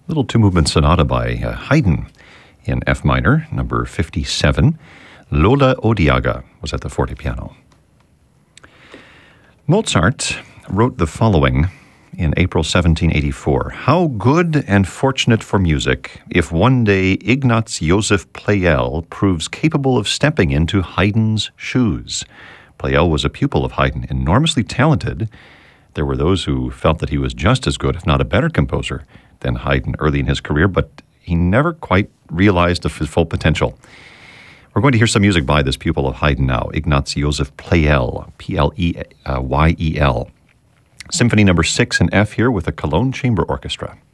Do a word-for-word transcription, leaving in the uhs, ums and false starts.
Little two-movement sonata by uh, Haydn in F minor, number fifty-seven. Lola Odiaga was at the fortepiano. Mozart wrote the following in April seventeen eighty-four. How good and fortunate for music if one day Ignaz Joseph Pleyel proves capable of stepping into Haydn's shoes. Pleyel was a pupil of Haydn, enormously talented. There were those who felt that he was just as good, if not a better composer than Haydn early in his career, but he never quite realized his full potential. We're going to hear some music by this pupil of Haydn now, Ignaz Joseph Pleyel, P L E Y E L. Symphony number six in F here with the Cologne Chamber Orchestra.